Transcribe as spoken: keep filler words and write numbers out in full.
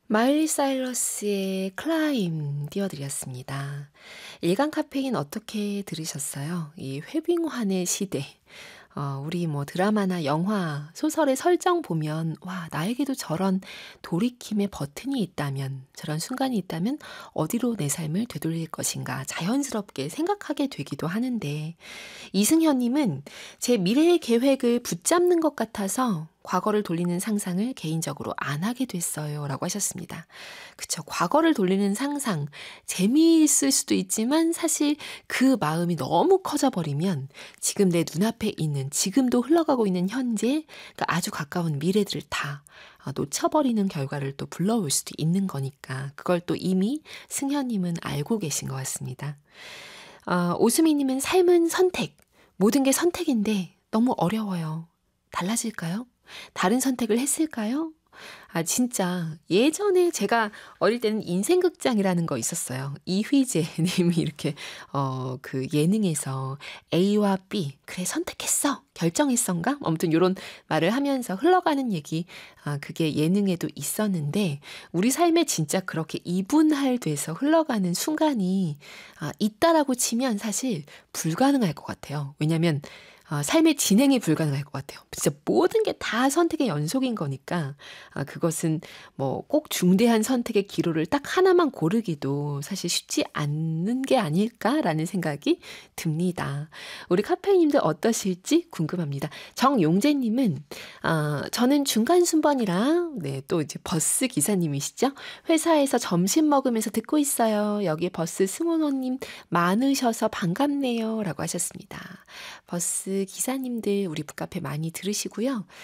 마일리 사이러스의 클라임 띄워드렸습니다. 일간 카페인 어떻게 들으셨어요? 이 회빙환의 시대. 어, 우리 뭐 드라마나 영화, 소설의 설정 보면 와, 나에게도 저런 돌이킴의 버튼이 있다면, 저런 순간이 있다면 어디로 내 삶을 되돌릴 것인가 자연스럽게 생각하게 되기도 하는데, 이승현님은 제 미래의 계획을 붙잡는 것 같아서 과거를 돌리는 상상을 개인적으로 안 하게 됐어요. 라고 하셨습니다. 그쵸. 과거를 돌리는 상상, 재미있을 수도 있지만 사실 그 마음이 너무 커져버리면 지금 내 눈앞에 있는, 지금도 흘러가고 있는 현재, 그러니까 아주 가까운 미래들을 다 아, 놓쳐버리는 결과를 또 불러올 수도 있는 거니까 그걸 또 이미 승현님은 알고 계신 것 같습니다. 어, 오수미님은 삶은 선택. 모든 게 선택인데 너무 어려워요. 달라질까요? 다른 선택을 했을까요? 아, 진짜 예전에 제가 어릴 때는 인생극장이라는 거 있었어요. 이휘재 님이 이렇게 어, 그 예능에서 A와 B, 그래 선택했어, 결정했어인가? 아무튼 이런 말을 하면서 흘러가는 얘기, 아, 그게 예능에도 있었는데 우리 삶에 진짜 그렇게 이분할돼서 흘러가는 순간이 아, 있다라고 치면 사실 불가능할 것 같아요. 왜냐하면 아, 삶의 진행이 불가능할 것 같아요. 진짜 모든 게 다 선택의 연속인 거니까 아, 그것은 뭐 꼭 중대한 선택의 기로를 딱 하나만 고르기도 사실 쉽지 않는 게 아닐까라는 생각이 듭니다. 우리 카페님들 어떠실지 궁금합니다. 정용재님은 아, 저는 중간 순번이라 네, 또 이제 버스 기사님이시죠. 회사에서 점심 먹으면서 듣고 있어요. 여기 버스 승원호님 많으셔서 반갑네요. 라고 하셨습니다. 버스 기사님들 우리 북카페 많이 들으시고요.